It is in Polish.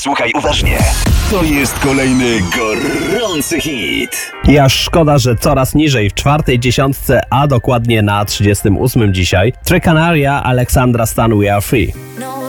Słuchaj uważnie. To jest kolejny gorący hit. I aż szkoda, że coraz niżej w czwartej dziesiątce, a dokładnie na 38 dzisiaj. Trecanaria Aleksandra Stan We Are Free. No